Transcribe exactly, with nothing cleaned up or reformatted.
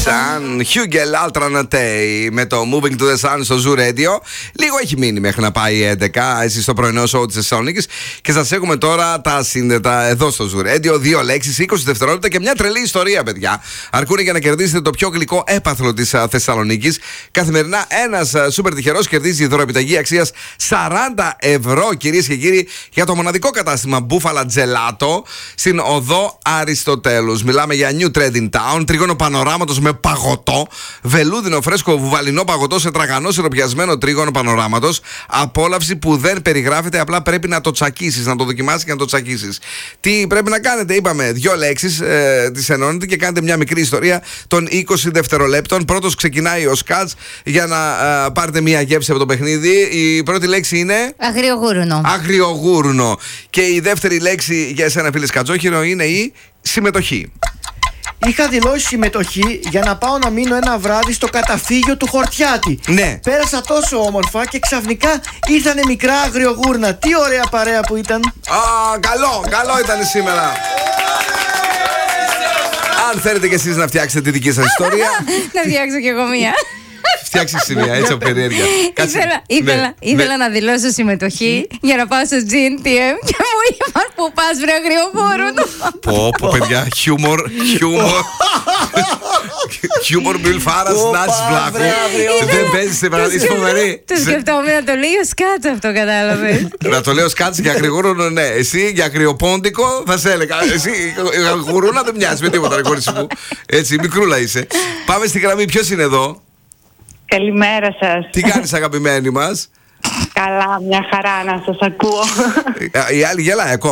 Sun, Hugel Altranatei με το Moving to the Sun στο Zoo Radio. Λίγο έχει μείνει μέχρι να πάει έντεκα, εσείς στο πρωινό show της Θεσσαλονίκης. Και σας έχουμε τώρα τα σύνδετα εδώ στο Zoo Radio. Δύο λέξεις, είκοσι δευτερόλεπτα και μια τρελή ιστορία, παιδιά. Αρκούν για να κερδίσετε το πιο γλυκό έπαθλο της Θεσσαλονίκης. Καθημερινά ένας σούπερ τυχερός κερδίζει δωροεπιταγή αξίας σαράντα ευρώ, κυρίες και κύριοι, για το μοναδικό κατάστημα Bufala Gelato στην οδό Αριστοτέλους. Μιλάμε για New Trading Town, τρίγωνο πανοράματος με παγωτό, βελούδινο φρέσκο βουβαλινό παγωτό σε τραγανό σιροπιασμένο τρίγωνο πανοράματος. Απόλαυση που δεν περιγράφεται, απλά πρέπει να το τσακίσεις, να το δοκιμάσεις και να το τσακίσεις. Τι πρέπει να κάνετε, είπαμε, δύο λέξεις, ε, τις ενώνετε και κάνετε μια μικρή ιστορία των είκοσι δευτερολέπτων. Πρώτος ξεκινάει ο Σκάτς για να ε, πάρετε μια γεύση από το παιχνίδι. Η πρώτη λέξη είναι αγριογούρουνο. Αγριογούρουνο. Και η δεύτερη λέξη για εσένα, φίλε Σκατζόχυρο, είναι η συμμετοχή. Είχα δηλώσει συμμετοχή για να πάω να μείνω ένα βράδυ στο καταφύγιο του Χορτιάτη. Ναι. Πέρασα τόσο όμορφα και ξαφνικά ήρθανε μικρά αγριογούρνα. Τι ωραία παρέα που ήταν. Α, καλό, καλό ήταν σήμερα. Αν θέλετε κι εσείς να φτιάξετε τη δική σας ιστορία, να φτιάξω κι εγώ μία. Φτιάξει σημεία, έτσι από περιέργεια. Ήθελα, ήθελα, ναι, ήθελα ναι. να δηλώσω συμμετοχή mm. για να πάω στο τζι εν τι εμ και μου είπαν που πας βρε αγριογούρουνο. Πω, πω παιδιά, χιούμορ, χιούμορ. Χιούμορ Μπιλφάρας, Νάτς Βλάχου. Δεν παίζεις σε παραδείγμα, είσαι φοβερή. Το σκεφτόμουν να το λέει ο Σκάτς αυτό, κατάλαβες. Να το λέω Σκάτς για αγριογούρουνο, ναι. Εσύ για αγριοπόντικο θα σε έλεγα. Εσύ αγριογούρουνο δεν μοιάζει με τίποτα, ρε κόρτσι μου. Έτσι, μικρούλα είσαι. Πάμε στη γραμμή, ποιος είναι εδώ? Καλημέρα σας. Τι κάνεις, αγαπημένη μας? Καλά, μια χαρά να σας ακούω. Η άλλη γελάει ακόμα.